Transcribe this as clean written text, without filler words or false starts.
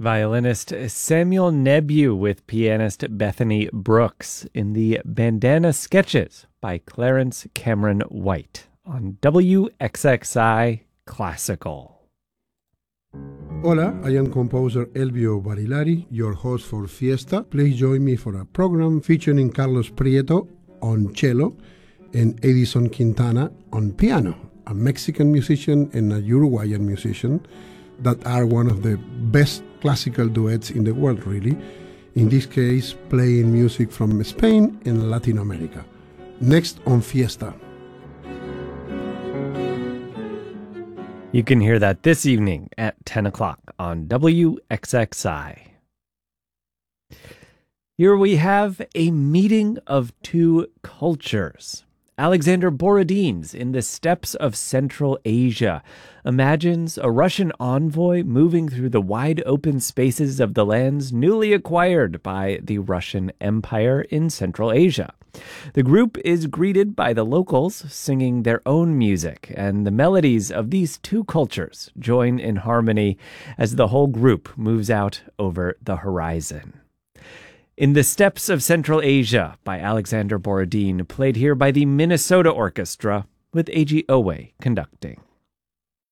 Violinist Samuel Nebu with pianist Bethany Brooks in the Bandana Sketches by Clarence Cameron White on WXXI Classical. Hola, I am composer Elvio Barilari, your host for Fiesta. Please join me for a program featuring Carlos Prieto on cello and Edison Quintana on piano, a Mexican musician and a Uruguayan musician that are one of the best classical duets in the world, really. In this case, playing music from Spain and Latin America. Next on Fiesta. You can hear that this evening at 10 o'clock on WXXI. Here we have a meeting of two cultures. Alexander Borodin's In the Steppes of Central Asia imagines a Russian envoy moving through the wide open spaces of the lands newly acquired by the Russian Empire in Central Asia. The group is greeted by the locals singing their own music, and the melodies of these two cultures join in harmony as the whole group moves out over the horizon. In the Steppes of Central Asia by Alexander Borodin, played here by the Minnesota Orchestra with Eiji Owe conducting.